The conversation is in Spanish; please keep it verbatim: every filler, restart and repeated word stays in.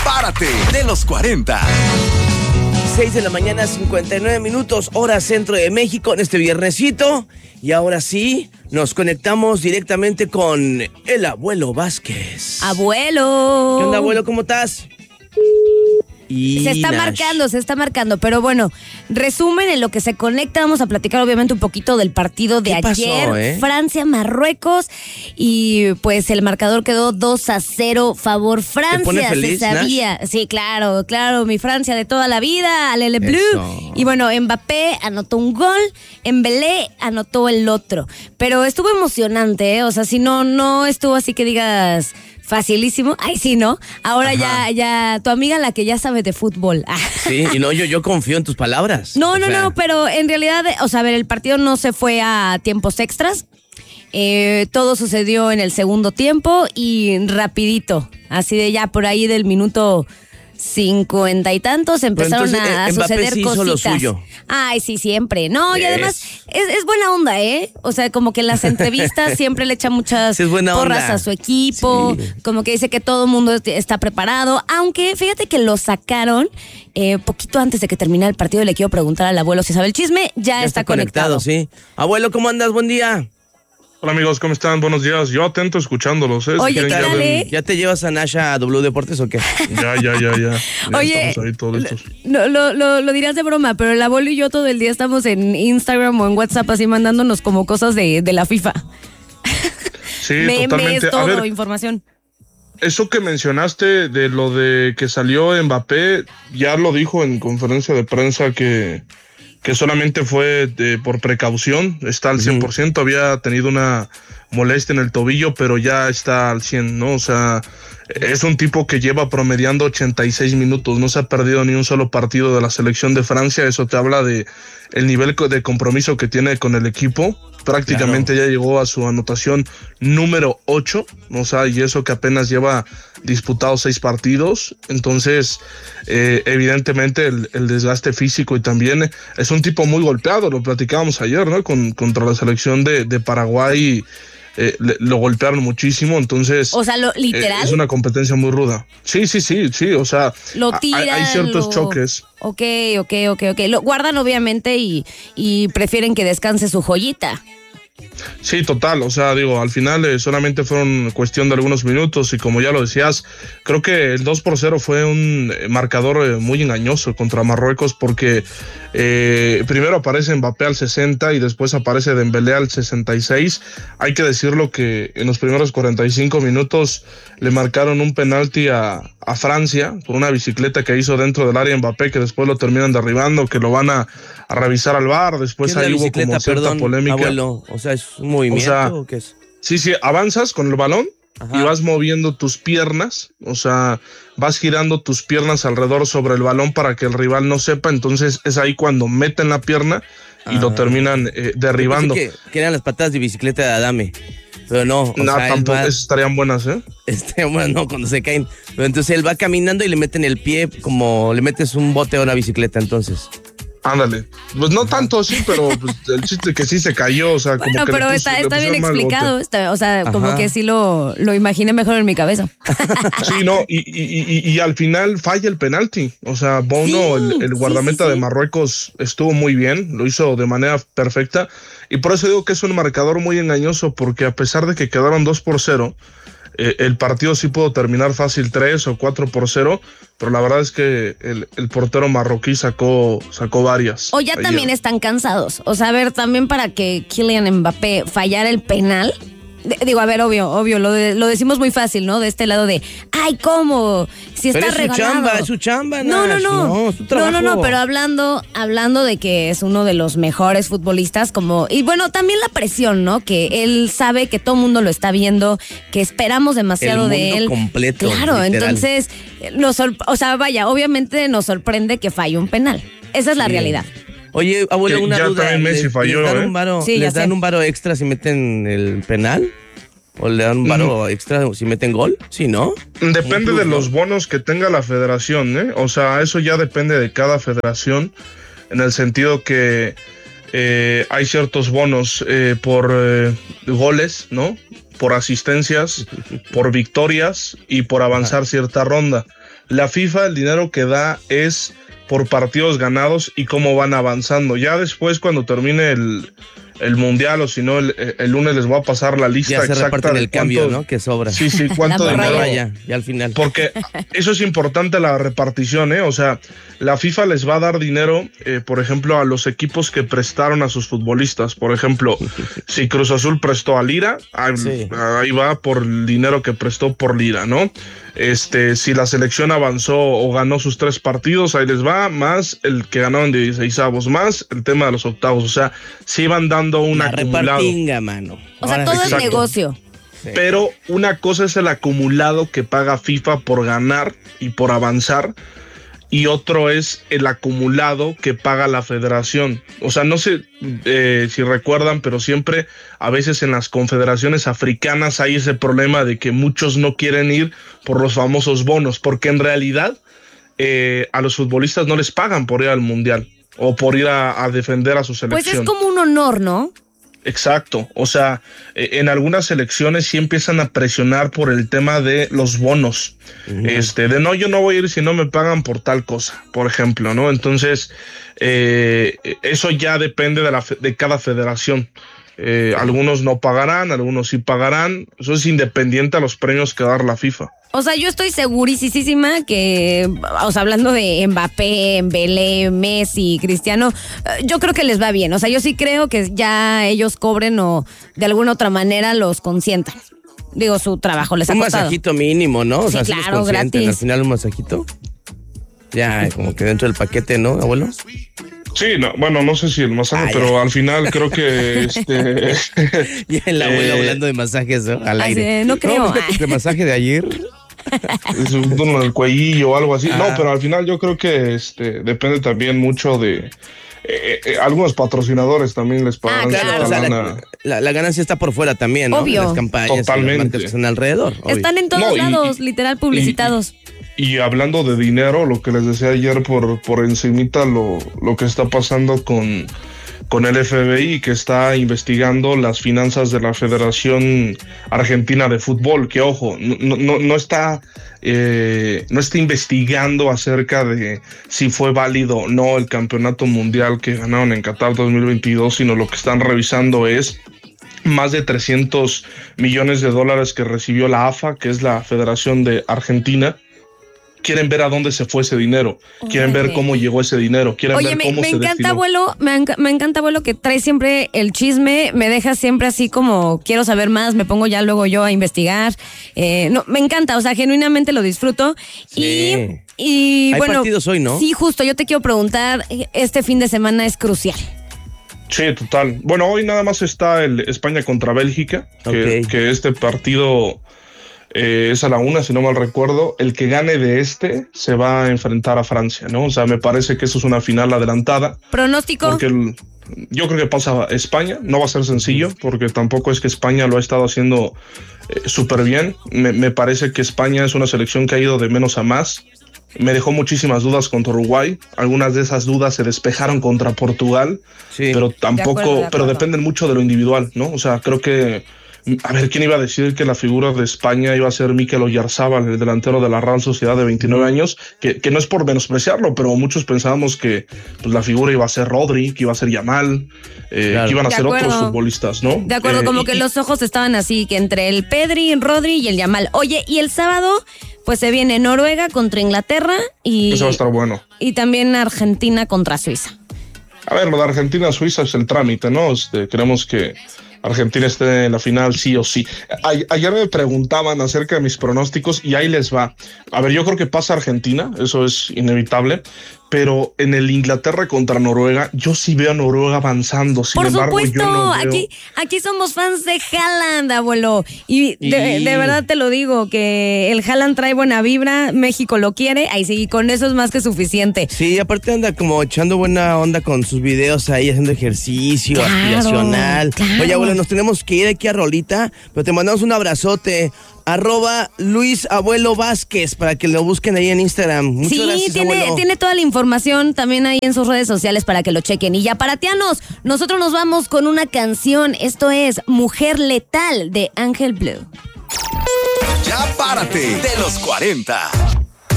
Prepárate de los cuarenta. seis de la mañana, cincuenta y nueve minutos, hora centro de México en este viernesito. Y ahora sí, nos conectamos directamente con el abuelo Vázquez. ¡Abuelo! ¿Qué onda, abuelo? ¿Cómo estás? Se está marcando, se está marcando, pero bueno, resumen en lo que se conecta, vamos a platicar obviamente un poquito del partido de ¿Qué ayer, pasó, eh? Francia-Marruecos, y pues el marcador quedó dos a cero favor Francia. ¿Te pone feliz, se sabía, Nash? Sí, claro, claro, mi Francia de toda la vida, Alele Bleu. Eso. Y bueno, Mbappé anotó un gol, Embelé anotó el otro, pero estuvo emocionante, ¿eh? O sea, si no, no estuvo así que digas... Facilísimo. Ay, sí, ¿no? Ahora Ajá. ya, ya, tu amiga la que ya sabe de fútbol. Sí, y no, yo, yo confío en tus palabras. No, O no, sea, no, pero en realidad, o sea, a ver, el partido no se fue a tiempos extras. Eh, todo sucedió en el segundo tiempo y rapidito. Así de ya por ahí del minuto cincuenta y tantos empezaron entonces, a, a eh, Mbappé suceder sí hizo cositas. lo suyo. Ay, sí, siempre. No, y Es. además es, es buena onda, ¿eh? O sea, como que en las entrevistas siempre le echa muchas Sí, es buena porras onda. a su equipo, Sí. como que dice que todo el mundo est- está preparado, aunque fíjate que lo sacaron eh, poquito antes de que terminara el partido. Le quiero preguntar al abuelo si sabe el chisme, ya, Ya está, conectado. sí. Abuelo, ¿cómo andas? Buen día. Hola amigos, ¿cómo están? Buenos días. Yo atento escuchándolos, ¿eh? Si Oye, quieren ¿qué que tal, hablen- eh? ¿Ya te llevas a Nasha a W Deportes o qué? Ya, ya, ya, ya. Ya Oye, estamos ahí todos listos. No, lo, lo, lo dirás de broma, pero el abuelo y yo todo el día estamos en Instagram o en WhatsApp así mandándonos como cosas de, de la FIFA. Sí, Memes, totalmente. A todo, ver, información. eso que mencionaste de lo de que salió Mbappé, ya lo dijo en conferencia de prensa que, que solamente fue de- por precaución, está al cien por ciento, había tenido una molestia en el tobillo, pero ya está al cien, ¿no? O sea, es un tipo que lleva promediando ochenta y seis minutos, no se ha perdido ni un solo partido de la selección de Francia, eso te habla de el nivel co- de compromiso que tiene con el equipo. Prácticamente ya llegó a su anotación número ocho, o sea, y eso que apenas lleva disputado seis partidos. Entonces, eh, evidentemente, el, el desgaste físico y también es un tipo muy golpeado, lo platicábamos ayer, ¿no? Con, contra la selección de, de Paraguay, eh, le- lo golpearon muchísimo, entonces... O sea, lo, eh, literal. es una competencia muy ruda. Sí, sí, sí, sí, o sea, Lo hay- tiran. hay ciertos lo- choques. Ok, ok, ok, ok. Lo guardan obviamente y, y prefieren que descanse su joyita. Sí, total, o sea, digo, al final eh, solamente fueron cuestión de algunos minutos y como ya lo decías, creo que el dos por cero fue un eh, marcador eh, muy engañoso contra Marruecos porque eh, primero aparece Mbappé al sesenta y después aparece Dembélé al sesenta y seis. Hay que decirlo que en los primeros cuarenta y cinco minutos le marcaron un penalti a, a Francia por una bicicleta que hizo dentro del área Mbappé que después lo terminan derribando, que lo van a, a revisar al V A R, después ¿Qué es la ahí hubo bicicleta, como cierta perdón, polémica. abuelo? O sea, ¿es un movimiento O sea, o qué es? Sí, sí, avanzas con el balón Ajá. y vas moviendo tus piernas, o sea, vas girando tus piernas alrededor sobre el balón para que el rival no sepa, entonces es ahí cuando meten la pierna y Ah. lo terminan eh, derribando. Yo pensé que, que eran las patadas de bicicleta de Adame, pero no. O No, sea, él tampoco, va- esas estarían buenas, ¿eh? este, bueno, no, cuando se caen. Pero entonces él va caminando y le meten el pie como le metes un bote a una bicicleta, entonces. Ándale. Pues no tanto así, pero pues, el chiste que sí se cayó, o sea, como Bueno, que pero le puso- está, le está bien pusieron mal explicado. bote. está- o sea, como Ajá. que sí lo, lo imaginé mejor en mi cabeza. Sí, no, y, y, y, y al final falla el penalti. O sea, Bono, Sí, el, el sí, guardameta sí, sí. de Marruecos, estuvo muy bien, lo hizo de manera perfecta. Y por eso digo que es un marcador muy engañoso, porque a pesar de que quedaron dos por cero, eh, el partido sí pudo terminar fácil tres o cuatro por cero, pero la verdad es que el, el portero marroquí sacó, sacó varias. O ya ayer. también están cansados. O sea, a ver, también para que Kylian Mbappé fallara el penal. de- digo, a ver, obvio, obvio, lo, de- lo decimos muy fácil, ¿no? De este lado de, ay, ¿cómo? Si está Pero es su regalado. chamba, es su chamba, No, no, Nash. no. No, es su no, trabajo. no, no, pero hablando, hablando de que es uno de los mejores futbolistas, como, y bueno, también la presión, ¿no? Que él sabe que todo el mundo lo está viendo, que esperamos demasiado El de mundo él. completo, Claro, literal. entonces, nos sor- o sea, vaya, obviamente nos sorprende que falle un penal. Esa es la Sí. realidad. Oye, abuelo, Que una ya duda. también Messi ¿Les, falló, les dan ¿eh? un varo, Sí, ya ¿les dan sé. un varo extra si meten el penal? ¿O le dan un varo extra si meten gol? Sí, ¿no? Depende Un plus, de ¿no? los bonos que tenga la federación, ¿eh? O sea, eso ya depende de cada federación, en el sentido que eh, hay ciertos bonos eh, por eh, goles, ¿no? Por asistencias, por victorias y por avanzar cierta ronda. La FIFA, el dinero que da es por partidos ganados y cómo van avanzando. Ya después, cuando termine el, el mundial, o si no, el, el lunes les voy a pasar la lista ya se exacta reparten de el cambio, ¿no? Que sobra. Sí, sí, cuánto dinero. Ya, ya al final. Porque eso es importante, la repartición, ¿eh? O sea, la FIFA les va a dar dinero, eh, por ejemplo, a los equipos que prestaron a sus futbolistas. Por ejemplo, si Cruz Azul prestó a Lira, ahí, sí. ahí va por el dinero que prestó por Lira, ¿no? Este, si la selección avanzó o ganó sus tres partidos, ahí les va, más el que ganaron de dieciseisavos, más el tema de los octavos. O sea, se iban dando un la acumulado. Repartinga, mano. O sea, todo Exacto. es negocio. Sí. Pero una cosa es el acumulado que paga FIFA por ganar y por avanzar, y otro es el acumulado que paga la federación. O sea, no sé eh, si recuerdan, pero siempre a veces en las confederaciones africanas hay ese problema de que muchos no quieren ir por los famosos bonos, porque en realidad eh, a los futbolistas no les pagan por ir al mundial o por ir a, a defender a su selección. Pues es como un honor, ¿no? Exacto, o sea, en algunas selecciones sí empiezan a presionar por el tema de los bonos, uh-huh. este, de no, yo no voy a ir si no me pagan por tal cosa, por ejemplo, ¿no? Entonces, eh, eso ya depende de, la, de cada federación. Eh, algunos no pagarán, algunos sí pagarán, eso es independiente a los premios que dar la FIFA. O sea, yo estoy segurísima que, o sea, hablando de Mbappé, Embelé, Messi, Cristiano, yo creo que les va bien. O sea, yo sí creo que ya ellos cobren o de alguna otra manera los consientan. Digo, su trabajo les ha un costado. Un masajito mínimo, ¿no? O sí, sea, claro, si gratis. Al final un masajito. Ya, como que dentro del paquete, ¿no, abuelo? Sí, no, bueno, no sé si el masaje, ah, pero al final creo que este. Y el abuelo eh, hablando de masajes, ¿no? Al aire. Así, no creo. No, ¿el masaje de ayer? Es un tono del cuellillo o algo así. Ah. No, pero al final yo creo que este depende también mucho de. Eh, eh, algunos patrocinadores también les pagan. Ah, claro. O sea, la, la, la ganancia está por fuera también, ¿no? Obvio. Las campañas, totalmente. Las marcas que están alrededor. Obvio. Están en todos no, lados, y, literal, publicitados. Y, y hablando de dinero, lo que les decía ayer por, por encimita, lo, lo que está pasando con, con el F B I, que está investigando las finanzas de la Federación Argentina de Fútbol, que ojo, no, no, no está... Eh, no está investigando acerca de si fue válido o no el campeonato mundial que ganaron en Qatar dos mil veintidós, sino lo que están revisando es más de trescientos millones de dólares que recibió la A F A, que es la Federación de Argentina. Quieren ver a dónde se fue ese dinero, quieren Oye. ver cómo llegó ese dinero, quieren Oye, ver me, cómo me se encanta, destinó. abuelo, me, enc- me encanta, abuelo, que trae siempre el chisme, me deja siempre así como quiero saber más, me pongo ya luego yo a investigar. Eh, no, me encanta, o sea, genuinamente lo disfruto. Sí. Y, y Hay bueno, partidos hoy, ¿no? Sí, justo, yo te quiero preguntar, este fin de semana es crucial. Sí, total. Bueno, hoy nada más está el España contra Bélgica, que, Okay. que este partido eh, es a la una, si no mal recuerdo. El que gane de este se va a enfrentar a Francia, ¿no? O sea, me parece que eso es una final adelantada. ¿Pronóstico? Porque el, yo creo que pasa España, no va a ser sencillo, porque tampoco es que España lo ha estado haciendo eh, súper bien. Me, me parece que España es una selección que ha ido de menos a más. Me dejó muchísimas dudas contra Uruguay. Algunas de esas dudas se despejaron contra Portugal, Sí. pero tampoco, De acuerdo, de pero acuerdo. dependen mucho de lo individual, ¿no? O sea, creo que, a ver, ¿quién iba a decir que la figura de España iba a ser Mikel Oyarzábal, el delantero de la Real Sociedad de veintinueve años? Que, que no es por menospreciarlo, pero muchos pensábamos que pues, la figura iba a ser Rodri, que iba a ser Yamal, eh, Claro. que iban a De ser acuerdo. otros futbolistas, ¿no? De acuerdo, Eh, como y- que los ojos estaban así, que entre el Pedri, Rodri y el Yamal. Oye, y el sábado, pues se viene Noruega contra Inglaterra y, Eso va a estar bueno. y también Argentina contra Suiza. A ver, lo de Argentina-Suiza es el trámite, ¿no? Este, queremos que Argentina esté en la final sí o sí. A- ayer me preguntaban acerca de mis pronósticos y ahí les va. A ver, yo creo que pasa Argentina, eso es inevitable, pero en el Inglaterra contra Noruega, yo sí veo a Noruega avanzando. Sin Por embargo, supuesto, yo no veo... aquí, aquí somos fans de Haaland, abuelo. Y de, Y- de verdad te lo digo, que el Haaland trae buena vibra, México lo quiere, ahí sí, con eso es más que suficiente. Sí, aparte anda como echando buena onda con sus videos ahí, haciendo ejercicio, Claro, aspiracional. claro. Oye, abuelo, nos tenemos que ir aquí a Rolita, pero te mandamos un abrazote. Arroba Luis Abuelo Vázquez, para que lo busquen ahí en Instagram. Muchas Sí, gracias, tiene, abuelo. tiene toda la información también ahí en sus redes sociales para que lo chequen. Y ya para Tianos, nosotros nos vamos con una canción. Esto es Mujer Letal de Ángel Blue. Ya párate de los cuarenta.